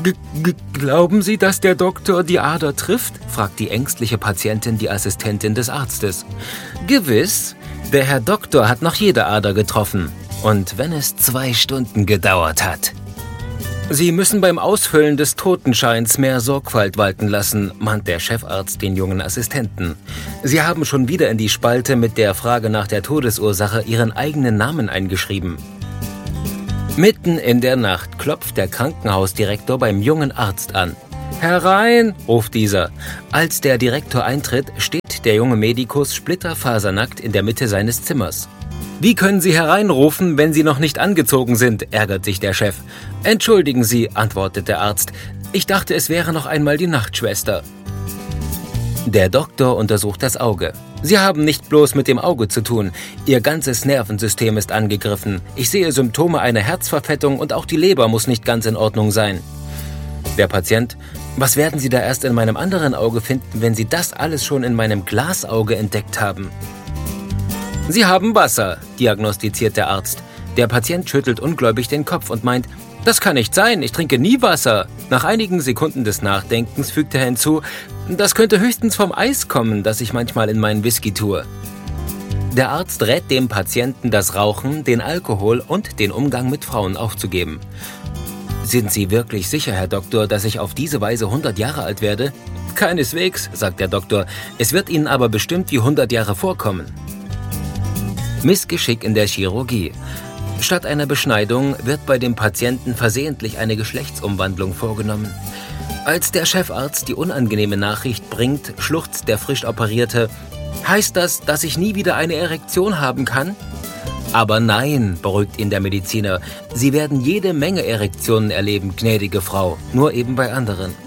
Glauben Sie, dass der Doktor die Ader trifft?« fragt die ängstliche Patientin die Assistentin des Arztes. »Gewiss, der Herr Doktor hat noch jede Ader getroffen. Und wenn es 2 Stunden gedauert hat.« »Sie müssen beim Ausfüllen des Totenscheins mehr Sorgfalt walten lassen«, mahnt der Chefarzt den jungen Assistenten. »Sie haben schon wieder in die Spalte mit der Frage nach der Todesursache Ihren eigenen Namen eingeschrieben.« Mitten in der Nacht klopft der Krankenhausdirektor beim jungen Arzt an. »Herein«, ruft dieser. Als der Direktor eintritt, steht der junge Medikus splitterfasernackt in der Mitte seines Zimmers. »Wie können Sie hereinrufen, wenn Sie noch nicht angezogen sind?«, ärgert sich der Chef. »Entschuldigen Sie«, antwortet der Arzt. »Ich dachte, es wäre noch einmal die Nachtschwester.« Der Doktor untersucht das Auge. »Sie haben nicht bloß mit dem Auge zu tun. Ihr ganzes Nervensystem ist angegriffen. Ich sehe Symptome einer Herzverfettung und auch die Leber muss nicht ganz in Ordnung sein.« Der Patient: »Was werden Sie da erst in meinem anderen Auge finden, wenn Sie das alles schon in meinem Glasauge entdeckt haben?« »Sie haben Wasser«, diagnostiziert der Arzt. Der Patient schüttelt ungläubig den Kopf und meint: »Das kann nicht sein, ich trinke nie Wasser.« Nach einigen Sekunden des Nachdenkens fügt er hinzu: »Das könnte höchstens vom Eis kommen, das ich manchmal in meinen Whisky tue.« Der Arzt rät dem Patienten, das Rauchen, den Alkohol und den Umgang mit Frauen aufzugeben. »Sind Sie wirklich sicher, Herr Doktor, dass ich auf diese Weise 100 Jahre alt werde?« »Keineswegs«, sagt der Doktor. »Es wird Ihnen aber bestimmt wie 100 Jahre vorkommen.« Missgeschick in der Chirurgie. Statt einer Beschneidung wird bei dem Patienten versehentlich eine Geschlechtsumwandlung vorgenommen. Als der Chefarzt die unangenehme Nachricht bringt, schluchzt der frisch Operierte: »Heißt das, dass ich nie wieder eine Erektion haben kann?« »Aber nein«, beruhigt ihn der Mediziner, »Sie werden jede Menge Erektionen erleben, gnädige Frau, nur eben bei anderen.«